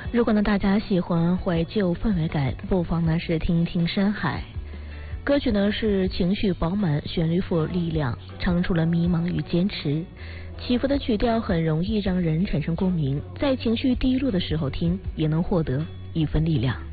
如果呢大家喜欢怀旧氛围感，不妨呢是听一听山海。歌曲呢是情绪饱满，旋律富有力量，唱出了迷茫与坚持。起伏的曲调很容易让人产生共鸣，在情绪低落的时候听，也能获得一份力量。